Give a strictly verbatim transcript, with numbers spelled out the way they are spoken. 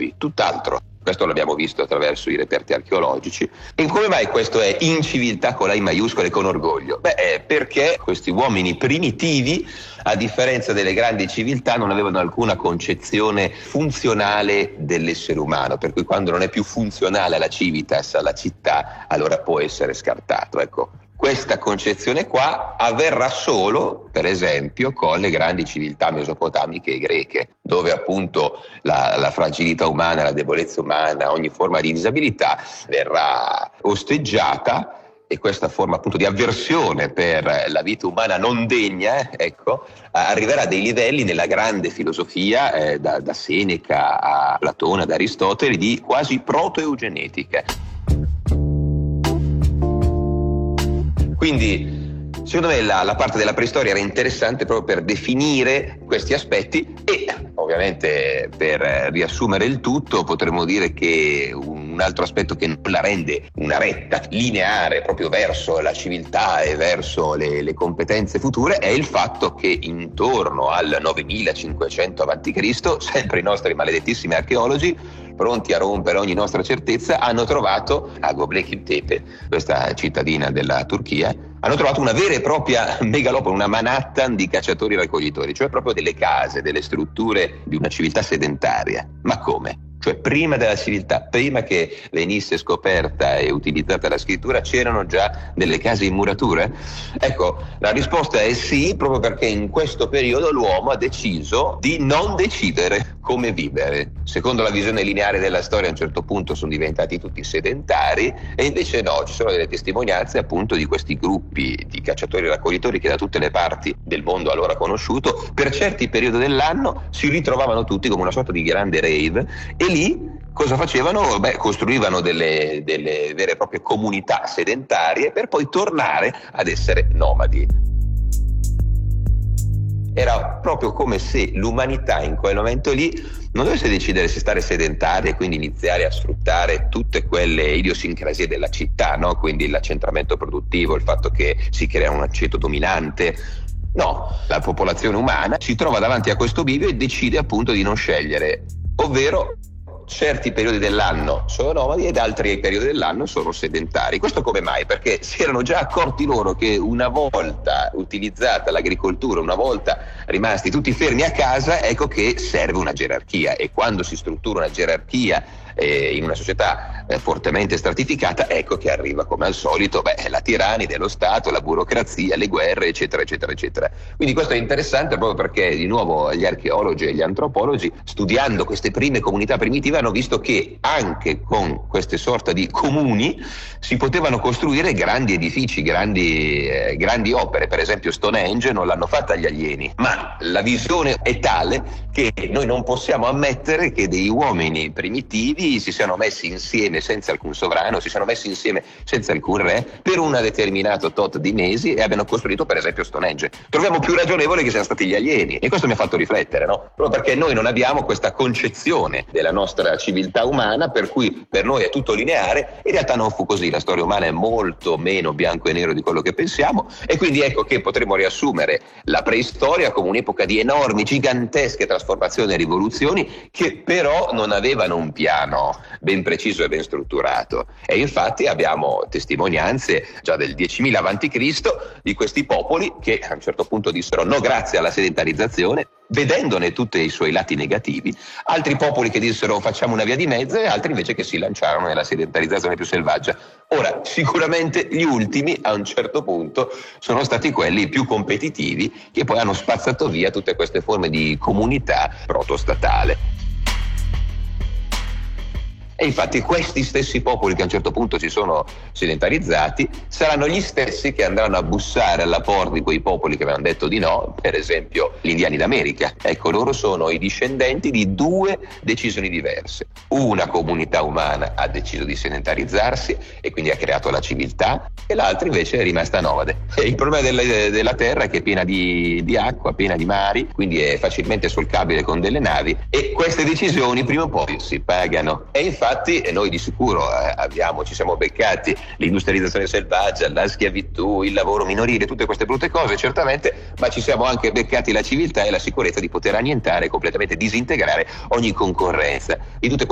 gruppi, tutt'altro. Questo l'abbiamo visto attraverso i reperti archeologici. E come mai questo è inciviltà con la I maiuscola e con orgoglio? Beh, è perché questi uomini primitivi, a differenza delle grandi civiltà, non avevano alcuna concezione funzionale dell'essere umano, per cui quando non è più funzionale alla civitas, alla città, allora può essere scartato. Ecco, questa concezione qua avverrà solo, per esempio, con le grandi civiltà mesopotamiche e greche, dove appunto la, la fragilità umana, la debolezza umana, ogni forma di disabilità verrà osteggiata, e questa forma appunto di avversione per la vita umana non degna, ecco, arriverà a dei livelli nella grande filosofia, eh, da, da Seneca a Platone, ad Aristotele, di quasi proto-eugenetica. Quindi, secondo me, la, la parte della preistoria era interessante proprio per definire questi aspetti e, ovviamente, per riassumere il tutto, potremmo dire che un altro aspetto che la rende una retta lineare proprio verso la civiltà e verso le, le competenze future è il fatto che intorno al novemilacinquecento avanti Cristo, sempre i nostri maledettissimi archeologi, pronti a rompere ogni nostra certezza, hanno trovato a Göbekli Tepe, questa cittadina della Turchia, hanno trovato una vera e propria megalopoli, una Manhattan di cacciatori e raccoglitori, cioè proprio delle case, delle strutture di una civiltà sedentaria. Ma come? Cioè prima della civiltà, prima che venisse scoperta e utilizzata la scrittura, c'erano già delle case in murature? Ecco, la risposta è sì, proprio perché in questo periodo l'uomo ha deciso di non decidere come vivere. Secondo la visione lineare della storia, a un certo punto sono diventati tutti sedentari, e invece no, ci sono delle testimonianze appunto di questi gruppi di cacciatori e raccoglitori che da tutte le parti del mondo allora conosciuto, per certi periodi dell'anno si ritrovavano tutti come una sorta di grande rave, e lì cosa facevano? Beh, costruivano delle, delle vere e proprie comunità sedentarie per poi tornare ad essere nomadi. Era proprio come se l'umanità in quel momento lì non dovesse decidere se stare sedentari e quindi iniziare a sfruttare tutte quelle idiosincrasie della città, no? Quindi l'accentramento produttivo, il fatto che si crea un aceto dominante. No, la popolazione umana si trova davanti a questo bivio e decide appunto di non scegliere, ovvero certi periodi dell'anno sono nomadi ed altri periodi dell'anno sono sedentari. Questo come mai? Perché si erano già accorti loro che una volta utilizzata l'agricoltura, una volta rimasti tutti fermi a casa, ecco che serve una gerarchia, e quando si struttura una gerarchia eh, in una società eh, fortemente stratificata, ecco che arriva come al solito beh, la tirannide, lo Stato, la burocrazia, le guerre, eccetera, eccetera, eccetera. Quindi questo è interessante proprio perché di nuovo gli archeologi e gli antropologi, studiando queste prime comunità primitive, hanno visto che anche con queste sorta di comuni si potevano costruire grandi edifici, grandi, eh, grandi opere. Per esempio Stonehenge non l'hanno fatta gli alieni, ma la visione è tale che noi non possiamo ammettere che dei uomini primitivi si siano messi insieme senza alcun sovrano, si siano messi insieme senza alcun re per un determinato tot di mesi e abbiano costruito per esempio Stonehenge. Troviamo più ragionevole che siano stati gli alieni, e questo mi ha fatto riflettere, no? Proprio perché noi non abbiamo questa concezione della nostra civiltà umana, per cui per noi è tutto lineare. In realtà non fu così, la storia umana è molto meno bianco e nero di quello che pensiamo, e quindi ecco che potremmo riassumere la preistoria come un'epoca di enormi, gigantesche trasformazioni e rivoluzioni che però non avevano un piano ben preciso e ben strutturato. E infatti abbiamo testimonianze già del diecimila avanti Cristo di questi popoli che a un certo punto dissero no grazie alla sedentarizzazione, vedendone tutti i suoi lati negativi, altri popoli che dissero facciamo una via di mezzo, e altri invece che si lanciarono nella sedentarizzazione più selvaggia. Ora, sicuramente gli ultimi a un certo punto sono stati quelli più competitivi, che poi hanno spazzato via tutte queste forme di comunità protostatale. E infatti questi stessi popoli che a un certo punto si sono sedentarizzati saranno gli stessi che andranno a bussare alla porta di quei popoli che avevano detto di no, per esempio gli indiani d'America. Ecco, loro sono i discendenti di due decisioni diverse. Una comunità umana ha deciso di sedentarizzarsi e quindi ha creato la civiltà, e l'altra invece è rimasta nomade. E il problema della, della terra è che è piena di, di acqua, piena di mari, quindi è facilmente solcabile con delle navi, e queste decisioni prima o poi si pagano. E infatti e noi di sicuro eh, abbiamo, ci siamo beccati l'industrializzazione selvaggia, la schiavitù, il lavoro minorile, tutte queste brutte cose certamente, ma ci siamo anche beccati la civiltà e la sicurezza di poter annientare, completamente disintegrare ogni concorrenza di tutte